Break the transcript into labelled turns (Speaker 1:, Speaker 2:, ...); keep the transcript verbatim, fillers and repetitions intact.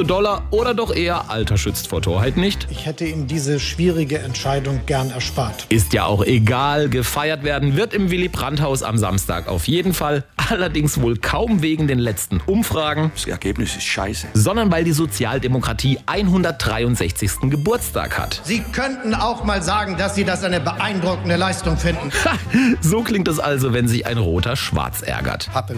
Speaker 1: Dollar oder doch eher Alter schützt vor Torheit nicht?
Speaker 2: Ich hätte ihm diese schwierige Entscheidung gern erspart.
Speaker 1: Ist ja auch egal, gefeiert werden wird im Willy-Brandt-Haus am Samstag auf jeden Fall. Allerdings wohl kaum wegen den letzten Umfragen.
Speaker 3: Das Ergebnis ist scheiße.
Speaker 1: Sondern weil die Sozialdemokratie hundertdreiundsechzigsten Geburtstag hat.
Speaker 4: Sie könnten auch mal sagen, dass Sie das eine beeindruckende Leistung finden.
Speaker 1: So klingt es also, wenn sich ein Roter schwarz ärgert.
Speaker 4: Happel.